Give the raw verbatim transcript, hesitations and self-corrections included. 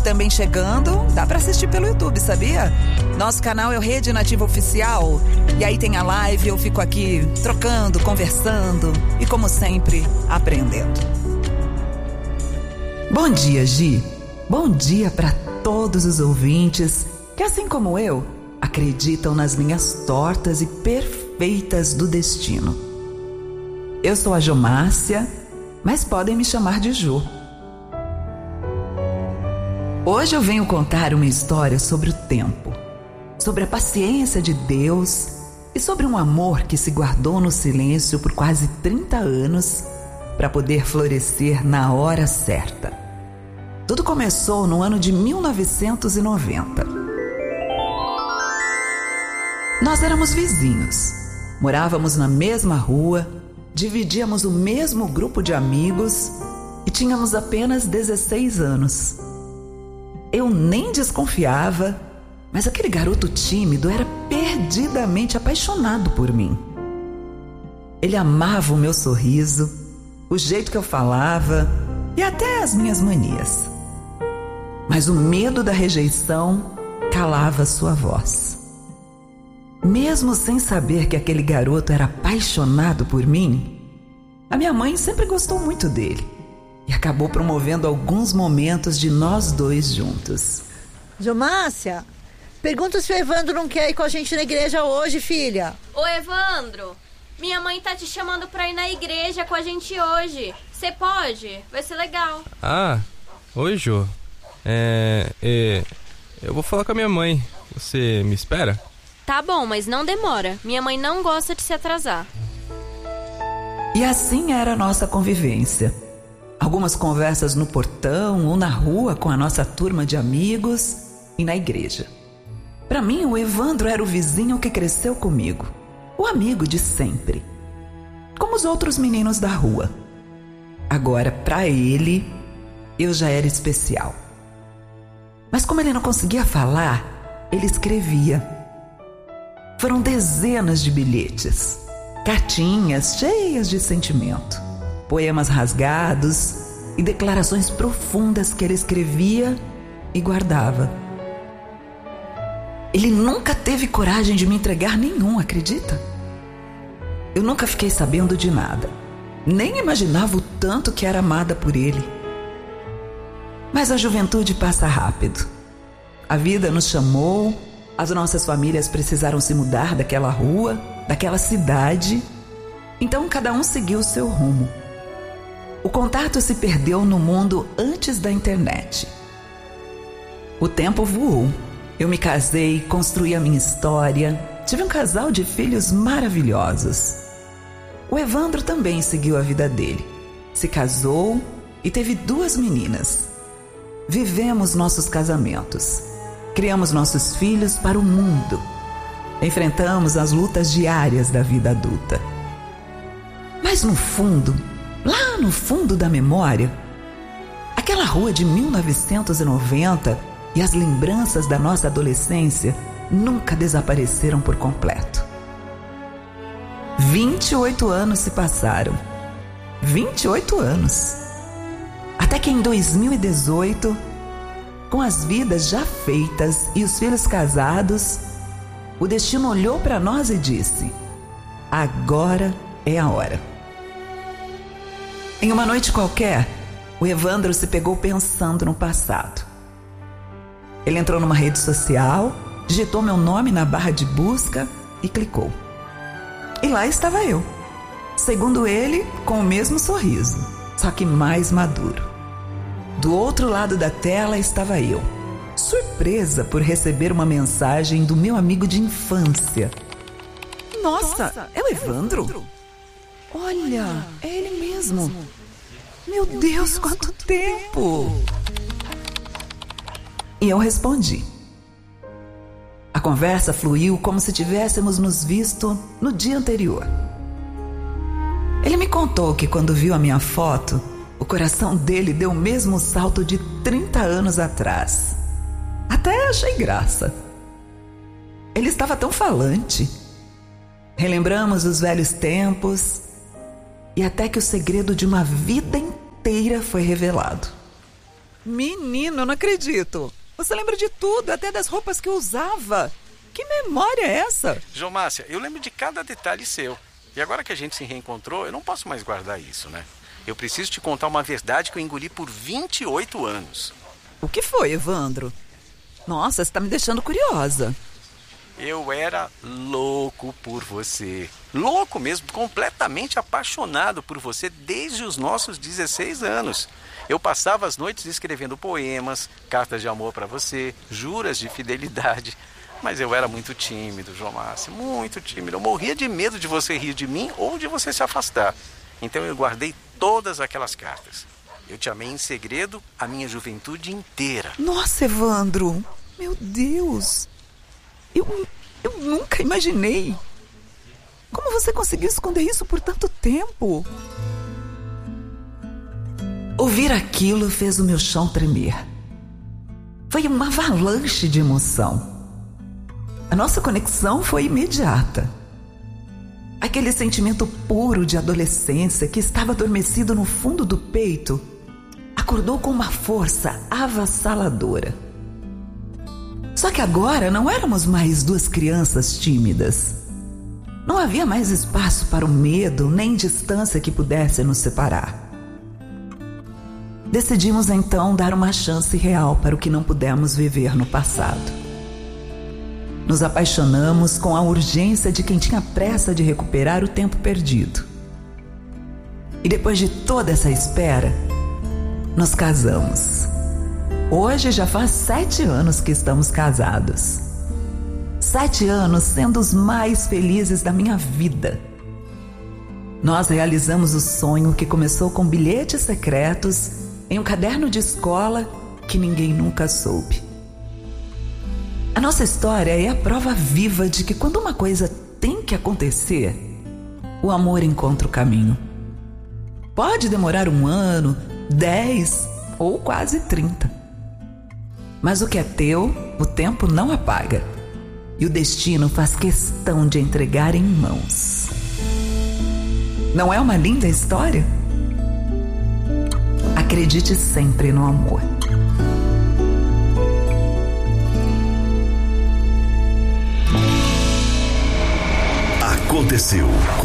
também chegando, dá pra assistir pelo YouTube, sabia? Nosso canal é o Rede Nativa Oficial. E aí tem a live, eu fico aqui trocando, conversando e, como sempre, aprendendo. Bom dia, Gi. Bom dia para todos os ouvintes que, assim como eu, acreditam nas linhas tortas e perfeitas do destino. Eu sou a Jomácia, mas podem me chamar de Jo. Hoje eu venho contar uma história sobre o tempo, sobre a paciência de Deus e sobre um amor que se guardou no silêncio por quase trinta anos para poder florescer na hora certa. Tudo começou no ano de mil novecentos e noventa. Nós éramos vizinhos, morávamos na mesma rua, dividíamos o mesmo grupo de amigos e tínhamos apenas dezesseis anos. Eu nem desconfiava, mas aquele garoto tímido era perdidamente apaixonado por mim. Ele amava o meu sorriso, o jeito que eu falava e até as minhas manias. Mas o medo da rejeição calava sua voz. Mesmo sem saber que aquele garoto era apaixonado por mim, a minha mãe sempre gostou muito dele e acabou promovendo alguns momentos de nós dois juntos. Jomácia, pergunta se o Evandro não quer ir com a gente na igreja hoje, filha. Ô, Evandro, minha mãe tá te chamando pra ir na igreja com a gente hoje. Você pode? Vai ser legal. Ah, oi, Jô. É, é... Eu vou falar com a minha mãe. Você me espera? Tá bom, mas não demora. Minha mãe não gosta de se atrasar. E assim era a nossa convivência. Algumas conversas no portão ou na rua com a nossa turma de amigos e na igreja. Para mim, o Evandro era o vizinho que cresceu comigo, o amigo de sempre, como os outros meninos da rua. Agora, para ele, eu já era especial. Mas como ele não conseguia falar, ele escrevia. Foram dezenas de bilhetes, cartinhas cheias de sentimento, poemas rasgados e declarações profundas que ele escrevia e guardava. Ele nunca teve coragem de me entregar nenhum, acredita? Eu nunca fiquei sabendo de nada, nem imaginava o tanto que era amada por ele. Mas a juventude passa rápido. A vida nos chamou, as nossas famílias precisaram se mudar daquela rua, daquela cidade, então cada um seguiu o seu rumo. O contato se perdeu no mundo antes da internet. O tempo voou. Eu me casei, construí a minha história, tive um casal de filhos maravilhosos. O Evandro também seguiu a vida dele. Se casou e teve duas meninas. Vivemos nossos casamentos. Criamos nossos filhos para o mundo. Enfrentamos as lutas diárias da vida adulta. Mas no fundo, lá no fundo da memória, aquela rua de mil novecentos e noventa e as lembranças da nossa adolescência nunca desapareceram por completo. vinte e oito anos se passaram. vinte e oito anos. Até que em dois mil e dezoito, com as vidas já feitas e os filhos casados, o destino olhou para nós e disse: agora é a hora. Em uma noite qualquer, o Evandro se pegou pensando no passado. Ele entrou numa rede social, digitou meu nome na barra de busca e clicou. E lá estava eu, segundo ele, com o mesmo sorriso, só que mais maduro. Do outro lado da tela estava eu, surpresa por receber uma mensagem do meu amigo de infância. Nossa, Nossa é o Evandro? Evandro? Olha, é ele mesmo. Meu Deus, quanto tempo! E eu respondi. A conversa fluiu como se tivéssemos nos visto no dia anterior. Ele me contou que quando viu a minha foto, o coração dele deu o mesmo salto de trinta anos atrás. Até achei graça. Ele estava tão falante. Relembramos os velhos tempos e até que o segredo de uma vida inteira foi revelado. Menino, eu não acredito. Você lembra de tudo, até das roupas que eu usava. Que memória é essa? Jomácia, eu lembro de cada detalhe seu. E agora que a gente se reencontrou, eu não posso mais guardar isso, né? Eu preciso te contar uma verdade que eu engoli por vinte e oito anos. O que foi, Evandro? Nossa, você tá me deixando curiosa. Eu era louco por você. Louco mesmo, completamente apaixonado por você desde os nossos dezesseis anos. Eu passava as noites escrevendo poemas, cartas de amor para você, juras de fidelidade. Mas eu era muito tímido, Jomácia, muito tímido. Eu morria de medo de você rir de mim ou de você se afastar. Então eu guardei todas aquelas cartas. Eu te amei em segredo a minha juventude inteira. Nossa, Evandro, meu Deus. Eu, eu nunca imaginei. Como você conseguiu esconder isso por tanto tempo? Ouvir aquilo fez o meu chão tremer. Foi uma avalanche de emoção. A nossa conexão foi imediata. Aquele sentimento puro de adolescência que estava adormecido no fundo do peito acordou com uma força avassaladora. Só que agora não éramos mais duas crianças tímidas. Não havia mais espaço para o medo nem distância que pudesse nos separar. Decidimos então dar uma chance real para o que não pudemos viver no passado. Nos apaixonamos com a urgência de quem tinha pressa de recuperar o tempo perdido. E depois de toda essa espera, nos casamos. Hoje já faz sete anos que estamos casados. Sete anos sendo os mais felizes da minha vida. Nós realizamos o sonho que começou com bilhetes secretos em um caderno de escola que ninguém nunca soube. A nossa história é a prova viva de que quando uma coisa tem que acontecer, o amor encontra o caminho. Pode demorar um ano, dez ou quase trinta. Mas o que é teu, o tempo não apaga. E o destino faz questão de entregar em mãos. Não é uma linda história? Acredite sempre no amor. Aconteceu